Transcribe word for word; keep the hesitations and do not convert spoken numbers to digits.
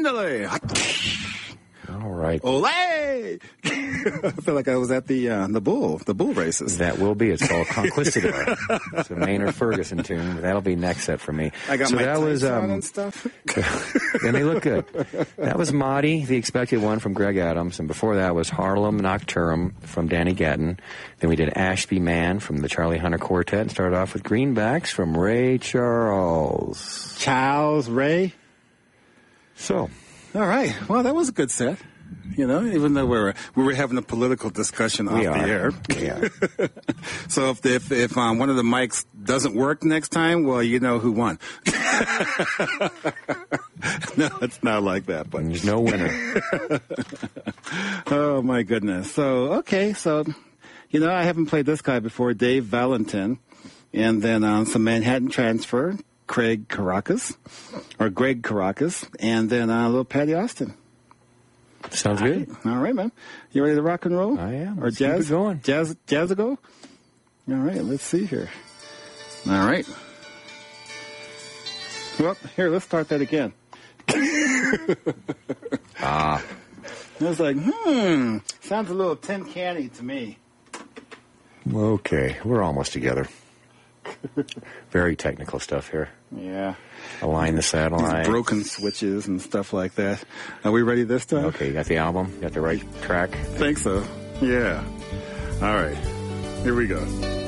Andale. All right. Ole! I feel like I was at the uh, the bull the bull races. That will be. It's called Conquistador. It's a Maynard Ferguson tune. That'll be next set for me. I got so my that tights was, on um, and stuff. And they look good. That was Mahdi, The Expected One from Greg Adams. And before that was Harlem Nocturne from Danny Gatton. Then we did Ashby Man from the Charlie Hunter Quartet. And started off with Greenbacks from Ray Charles. Charles Ray. So. All right. Well, that was a good set. You know, even though we were we were having a political discussion off We the are. air. We are. So if if if um, one of the mics doesn't work next time, well, you know who won. No, it's not like that. But There's no winner. Oh my goodness. So okay, so you know I haven't played this guy before, Dave Valentin, and then um, some Manhattan Transfer, Craig Caracas, or Greg Caracas, and then uh, a little Patty Austin. Sounds good. All right, man. You ready to rock and roll? I am. Or Let's jazz? keep it going. Jazz, jazz a go? All right, let's see here. All right. Well, here, let's start that again. Ah. I was like, hmm, sounds a little tin canny to me. Okay. We're almost together. Very technical stuff here. Yeah. Align the satellite. These broken switches and stuff like that. Are we ready this time? Okay, you got the album? You got the right track? Think so. Yeah. All right. Here we go.